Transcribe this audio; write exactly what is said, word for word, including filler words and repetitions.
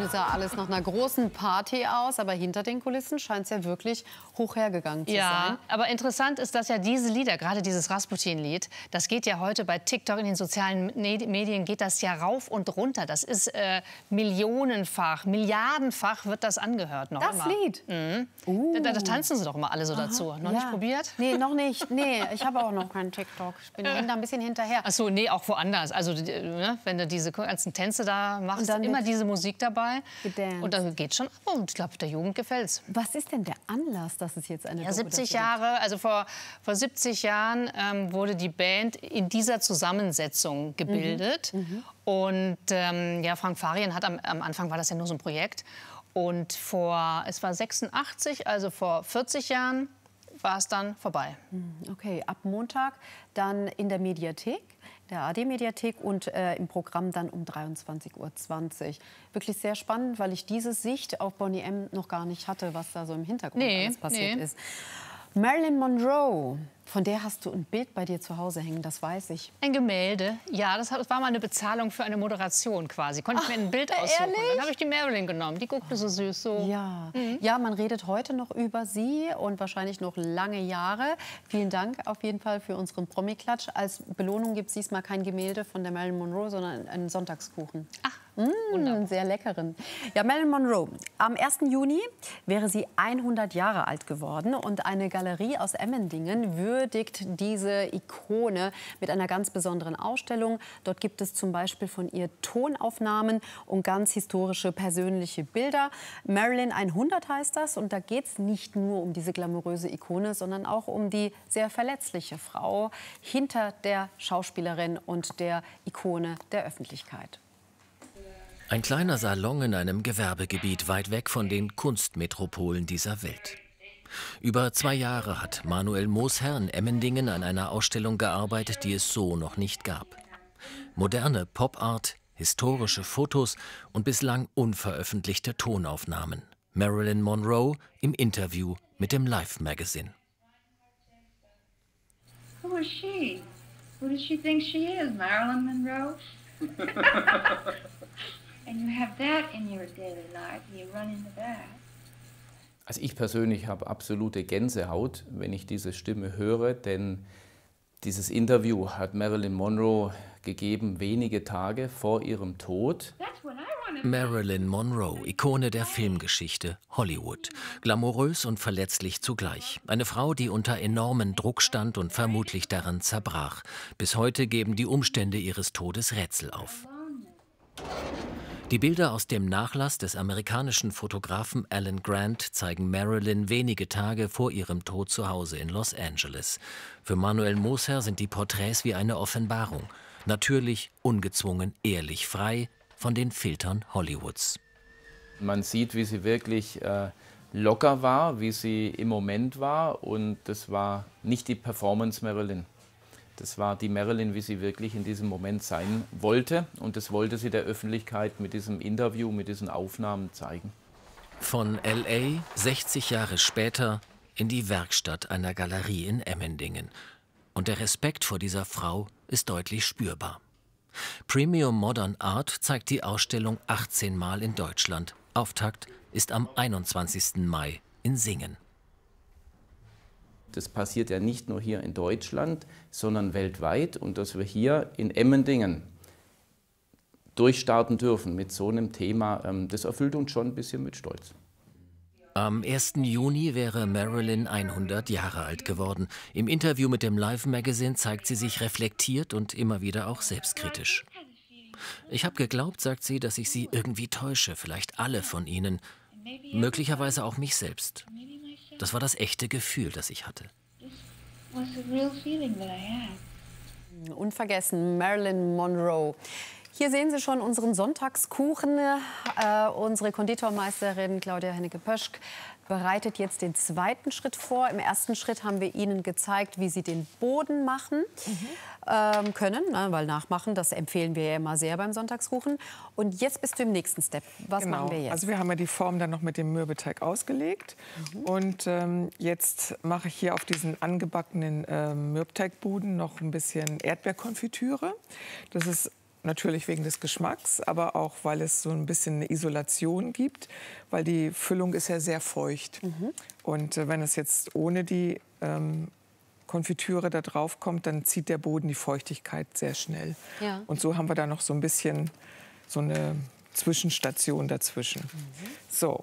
Bühne sah alles nach einer großen Party aus, aber hinter den Kulissen scheint es ja wirklich hoch hergegangen zu ja, sein. Aber interessant ist, dass ja diese Lieder, gerade dieses Rasputin-Lied, das geht ja heute bei TikTok in den sozialen Medien, geht das ja rauf und runter. Das ist äh, millionenfach, milliardenfach wird das angehört noch Das immer. Lied? Mhm. Uh. Da, da tanzen sie doch immer alle so Aha, dazu. Noch ja. nicht probiert? Nee, noch nicht. Nee, ich habe auch noch keinen TikTok. Ich bin äh. da ein bisschen hinterher. Ach so, nee, auch woanders. Also, ne, wenn du diese ganzen Tänze da machst, immer diese Musik dabei. Gedanced. Und das geht schon ab. Und ich glaube, der Jugend gefällt's. Was ist denn der Anlass, dass es jetzt eine Ja, siebzig Jahre, also vor, vor siebzig Jahren ähm, wurde die Band in dieser Zusammensetzung gebildet. Mhm. Mhm. Und ähm, ja, Frank Farian hat am, am Anfang war das ja nur so ein Projekt. Und vor, es war sechsundachtzig, also vor vierzig Jahren, war es dann vorbei. Okay, ab Montag dann in der Mediathek, der A D-Mediathek und äh, im Programm dann um dreiundzwanzig Uhr zwanzig. Wirklich sehr spannend, weil ich diese Sicht auf Boney M. noch gar nicht hatte, was da so im Hintergrund nee, alles passiert nee. ist. Marilyn Monroe, von der hast du ein Bild bei dir zu Hause hängen, das weiß ich. Ein Gemälde, ja, das war mal eine Bezahlung für eine Moderation quasi. Konnte ich mir ein Bild aussuchen. Ehrlich? Dann habe ich die Marilyn genommen, die guckte so süß. So. Ja. Mhm. ja, man redet heute noch über sie und wahrscheinlich noch lange Jahre. Vielen Dank auf jeden Fall für unseren Promi-Klatsch. Als Belohnung gibt es diesmal kein Gemälde von der Marilyn Monroe, sondern einen Sonntagskuchen. Ach. Mmh, sehr leckeren. Ja, Marilyn Monroe. Am ersten Juni wäre sie hundert Jahre alt geworden und eine Galerie aus Emmendingen würdigt diese Ikone mit einer ganz besonderen Ausstellung. Dort gibt es zum Beispiel von ihr Tonaufnahmen und ganz historische persönliche Bilder. Marilyn hundert heißt das und da geht es nicht nur um diese glamouröse Ikone, sondern auch um die sehr verletzliche Frau hinter der Schauspielerin und der Ikone der Öffentlichkeit. Ein kleiner Salon in einem Gewerbegebiet weit weg von den Kunstmetropolen dieser Welt. Über zwei Jahre hat Manuel Moosherr in Emmendingen an einer Ausstellung gearbeitet, die es so noch nicht gab. Moderne Pop-Art, historische Fotos und bislang unveröffentlichte Tonaufnahmen. Marilyn Monroe im Interview mit dem Life Magazine. Who is she? Who does she think she is, Marilyn Monroe? And you have that in your daily life, you run into that. Also ich persönlich habe absolute Gänsehaut, wenn ich diese Stimme höre, denn dieses Interview hat Marilyn Monroe gegeben wenige Tage vor ihrem Tod. Marilyn Monroe, Ikone der Filmgeschichte, Hollywood. Glamourös und verletzlich zugleich. Eine Frau, die unter enormen Druck stand und vermutlich daran zerbrach. Bis heute geben die Umstände ihres Todes Rätsel auf. Die Bilder aus dem Nachlass des amerikanischen Fotografen Alan Grant zeigen Marilyn wenige Tage vor ihrem Tod zu Hause in Los Angeles. Für Manuel Moosherr sind die Porträts wie eine Offenbarung. Natürlich, ungezwungen, ehrlich, frei von den Filtern Hollywoods. Man sieht, wie sie wirklich äh, locker war, wie sie im Moment war. Und das war nicht die Performance Marilyn. Das war die Marilyn, wie sie wirklich in diesem Moment sein wollte. Und das wollte sie der Öffentlichkeit mit diesem Interview, mit diesen Aufnahmen zeigen. Von L A sechzig Jahre später in die Werkstatt einer Galerie in Emmendingen. Und der Respekt vor dieser Frau ist deutlich spürbar. Premium Modern Art zeigt die Ausstellung achtzehn Mal in Deutschland. Auftakt ist am einundzwanzigsten Mai in Singen. Das passiert ja nicht nur hier in Deutschland, sondern weltweit. Und dass wir hier in Emmendingen durchstarten dürfen mit so einem Thema, das erfüllt uns schon ein bisschen mit Stolz. Am ersten Juni wäre Marilyn hundert Jahre alt geworden. Im Interview mit dem Life Magazine zeigt sie sich reflektiert und immer wieder auch selbstkritisch. Ich habe geglaubt, sagt sie, dass ich sie irgendwie täusche, vielleicht alle von ihnen, möglicherweise auch mich selbst. Das war das echte Gefühl, das ich hatte. Unvergessen, Marilyn Monroe. Hier sehen Sie schon unseren Sonntagskuchen. Äh, unsere Konditormeisterin Claudia Hennecke-Pöschk bereitet jetzt den zweiten Schritt vor. Im ersten Schritt haben wir Ihnen gezeigt, wie Sie den Boden machen mhm. ähm, können, ne, weil nachmachen, das empfehlen wir ja immer sehr beim Sonntagskuchen. Und jetzt bist du im nächsten Step. Was genau. machen wir jetzt? Also wir haben ja die Form dann noch mit dem Mürbeteig ausgelegt. Mhm. Und ähm, jetzt mache ich hier auf diesen angebackenen äh, Mürbeteigboden noch ein bisschen Erdbeerkonfitüre. Das ist natürlich wegen des Geschmacks, aber auch, weil es so ein bisschen eine Isolation gibt, weil die Füllung ist ja sehr feucht. Mhm. Und äh, wenn es jetzt ohne die ähm, Konfitüre da drauf kommt, dann zieht der Boden die Feuchtigkeit sehr schnell. Ja. Und so haben wir da noch so ein bisschen so eine Zwischenstation dazwischen. Mhm. So,